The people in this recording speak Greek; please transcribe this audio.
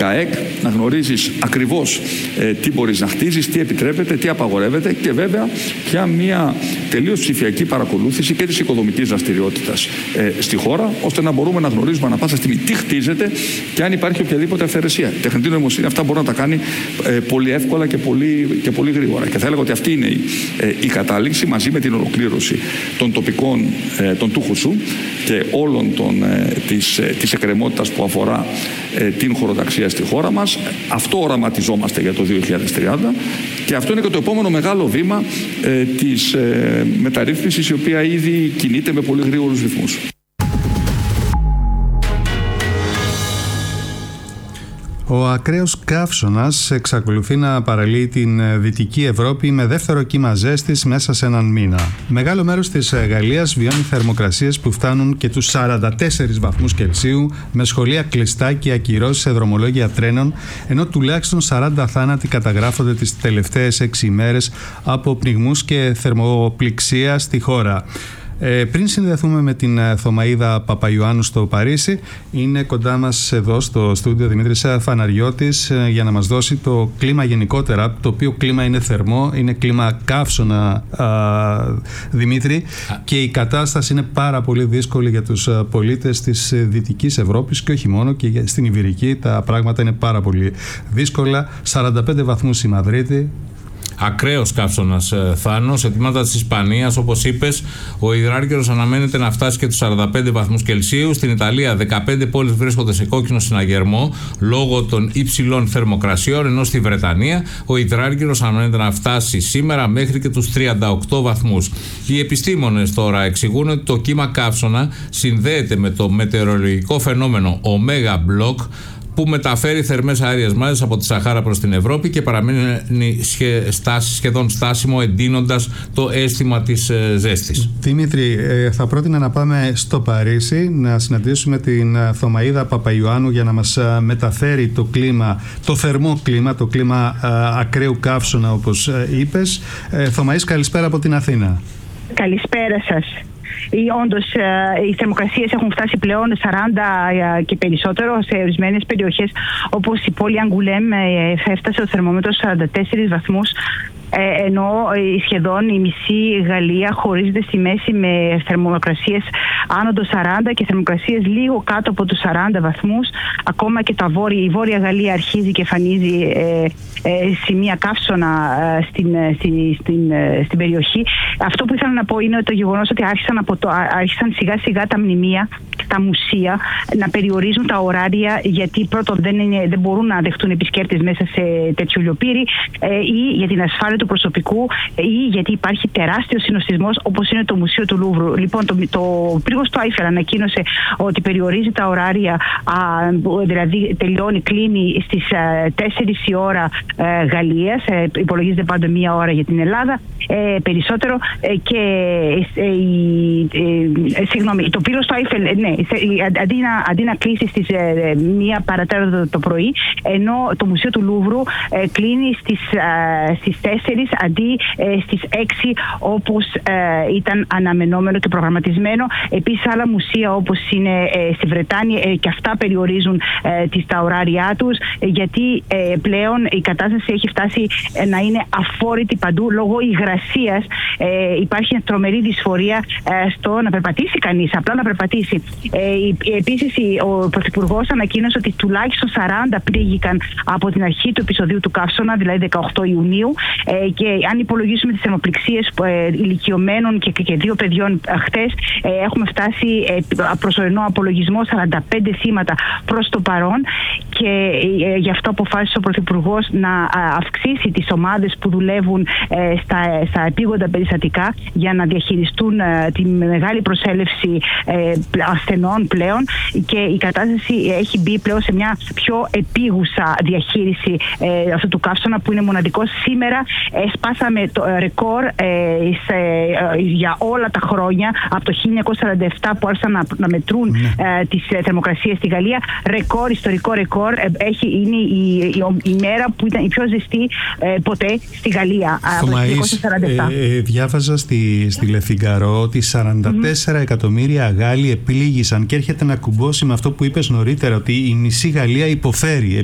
ΚΑΕΚ, να γνωρίζεις ακριβώς τι μπορείς να χτίζεις, τι επιτρέπεται, τι απαγορεύεται και βέβαια πια μια τελείως ψηφιακή παρακολούθηση και της οικοδομικής δραστηριότητας στη χώρα, ώστε να μπορούμε να γνωρίζουμε ανά πάσα στιγμή τι χτίζεται και αν υπάρχει οποιαδήποτε αυθαιρεσία. Η τεχνητή νοημοσύνη αυτά μπορεί να τα κάνει πολύ εύκολα και πολύ γρήγορα. Και θα έλεγα ότι αυτή είναι η κατάληξη μαζί με την ολοκλήρωση των τοπικών, των του Χουσού και όλων της εκκρεμότητας που αφορά την χωροταξία στη χώρα μας. Αυτό οραματιζόμαστε για το 2030 και αυτό είναι και το επόμενο μεγάλο βήμα της μεταρρύθμισης, η οποία ήδη κινείται με πολύ γρήγορους ρυθμούς. Ο ακραίος καύσωνας εξακολουθεί να παραλύει την Δυτική Ευρώπη με δεύτερο κύμα ζέστης μέσα σε έναν μήνα. Μεγάλο μέρος της Γαλλίας βιώνει θερμοκρασίες που φτάνουν και τους 44 βαθμούς Κελσίου, με σχολεία κλειστά και ακυρώσεις σε δρομολόγια τρένων, ενώ τουλάχιστον 40 θάνατοι καταγράφονται τις τελευταίες 6 ημέρες από πνιγμούς και θερμοπληξία στη χώρα. Πριν συνδεθούμε με την Θωμαΐδα Παπαϊωάννου στο Παρίσι, είναι κοντά μας εδώ στο στούντιο Δημήτρης Φαναριώτης για να μας δώσει το κλίμα γενικότερα, το οποίο κλίμα είναι θερμό, είναι κλίμα καύσωνα, Δημήτρη, και η κατάσταση είναι πάρα πολύ δύσκολη για τους πολίτες της Δυτικής Ευρώπης και όχι μόνο, και στην Ιβηρική τα πράγματα είναι πάρα πολύ δύσκολα. 45 βαθμούς η Μαδρίτη. Ακραίος καύσωνας, Θάνο. Σε τμήματα της Ισπανίας, όπως είπες, ο υδράργυρος αναμένεται να φτάσει και τους 45 βαθμούς Κελσίου. Στην Ιταλία, 15 πόλεις βρίσκονται σε κόκκινο συναγερμό λόγω των υψηλών θερμοκρασιών, ενώ στη Βρετανία ο υδράργυρος αναμένεται να φτάσει σήμερα μέχρι και τους 38 βαθμούς. Οι επιστήμονες τώρα εξηγούν ότι το κύμα καύσωνα συνδέεται με το μετεωρολογικό φαινόμενο Ωμέγα Μπλοκ, που μεταφέρει θερμές αέριες μάζες από τη Σαχάρα προς την Ευρώπη και παραμένει σχεδόν στάσιμο, εντείνοντας το αίσθημα της ζέστης. Δημήτρη, θα πρότεινα να πάμε στο Παρίσι, να συναντήσουμε την Θωμαΐδα Παπαϊωάννου για να μας μεταφέρει το κλίμα, το θερμό κλίμα, το κλίμα ακραίου καύσωνα, όπως είπες. Θωμαΐς, καλησπέρα από την Αθήνα. Καλησπέρα σας. Όντως, οι θερμοκρασίες έχουν φτάσει πλέον 40 και περισσότερο σε ορισμένες περιοχές, όπως η πόλη Αγκουλέμ έφτασε ο θερμόμετρος 44 βαθμούς, ενώ σχεδόν η μισή Γαλλία χωρίζεται στη μέση με θερμοκρασίες άνω των 40 και θερμοκρασίες λίγο κάτω από τους 40 βαθμούς. Ακόμα και η Βόρεια Γαλλία αρχίζει και εμφανίζει σημεία καύσωνα στην περιοχή. Αυτό που ήθελα να πω είναι το γεγονός ότι άρχισαν σιγά σιγά τα μνημεία, τα μουσεία να περιορίζουν τα ωράρια, γιατί πρώτον δεν μπορούν να δεχτούν επισκέπτες μέσα σε τέτοιο λιοπύρι, ή για την ασφάλεια του προσωπικού, ή γιατί υπάρχει τεράστιος συνοστισμός, όπως είναι το Μουσείο του Λούβρου. Λοιπόν, το Πρίγος του Άιφελ ανακοίνωσε ότι περιορίζει τα ωράρια, δηλαδή κλείνει στις 4 η ώρα Γαλλίας, υπολογίζεται πάντα 1 ώρα για την Ελλάδα, περισσότερο, και το Πύρος του Άιφελ, ναι, αντί να κλείσει στις 1 παρατέταρτο το πρωί, ενώ το Μουσείο του Λούβρου κλείνει στις 4 αντί στις 6 όπως ήταν αναμενόμενο και προγραμματισμένο. Επίσης άλλα μουσεία όπως είναι στη Βρετάνια και αυτά περιορίζουν τα ωράρια τους, γιατί πλέον η κατάσταση έχει φτάσει να είναι αφόρητη παντού λόγω υγρασίας. Υπάρχει τρομερή δυσφορία στο να περπατήσει κανείς, απλά να περπατήσει. Επίσης ο Πρωθυπουργός ανακοίνωσε ότι τουλάχιστον 40 πνίγηκαν από την αρχή του επεισοδίου του καύσωνα, δηλαδή 18 Ιουνίου, και αν υπολογίσουμε τις θερμοπληξίες ηλικιωμένων και 2 παιδιών χτες, έχουμε φτάσει προσωρινό απολογισμό 45 θύματα προς το παρόν, και γι' αυτό αποφάσισε ο Πρωθυπουργός να αυξήσει τις ομάδες που δουλεύουν στα επίγοντα περιστατικά για να διαχειριστούν τη μεγάλη προσέλευση ασθενών πλέον, και η κατάσταση έχει μπει πλέον σε μια πιο επίγουσα διαχείριση αυτού του καύσωνα, που είναι μοναδικός. Σήμερα σπάσαμε το ρεκόρ για όλα τα χρόνια από το 1947 που άρχισαν να μετρούν τις θερμοκρασίες στη Γαλλία. Ιστορικό ρεκόρ. Είναι η μέρα που ήταν η πιο ζεστή ποτέ στη Γαλλία. Θωμαΐς, διάβαζα στη Le Figaro ότι 44 εκατομμύρια Γάλλοι επλήγησαν, και έρχεται να κουμπώσει με αυτό που είπες νωρίτερα, ότι η μισή Γαλλία υποφέρει